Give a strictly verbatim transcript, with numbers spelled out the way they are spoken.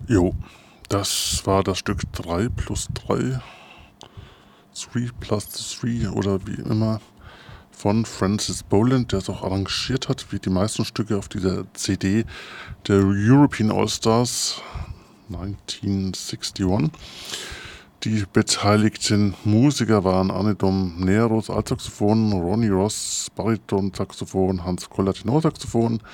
Jo, das war das Stück drei plus drei, drei plus drei oder wie immer von Francis Boland, der es auch arrangiert hat, wie die meisten Stücke auf dieser C D der European All-Stars neunzehnhunderteinundsechzig. Die beteiligten Musiker waren Anidom Neros Altsaxophon, Ronnie Ross Bariton-Saxophon, Hans Koller Tenorsaxophon,